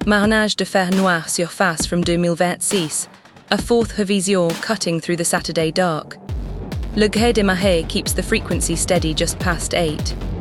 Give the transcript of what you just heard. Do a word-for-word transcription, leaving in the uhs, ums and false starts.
Marnage de Fer Noir Surface from deux mille vingt-six, a fourth revision cutting through the Saturday dark. Le Gré des Marées keeps the frequency steady just past eight.